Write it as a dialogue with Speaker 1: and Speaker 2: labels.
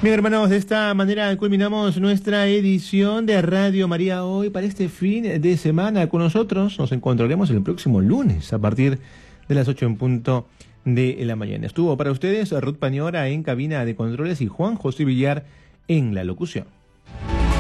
Speaker 1: Bien, hermanos, de esta manera culminamos nuestra edición de Radio María hoy para este fin de semana. Con nosotros nos encontraremos el próximo lunes a partir de las 8 en punto de la mañana. Estuvo para ustedes Ruth Pañora en cabina de controles y Juan José Villar en la locución.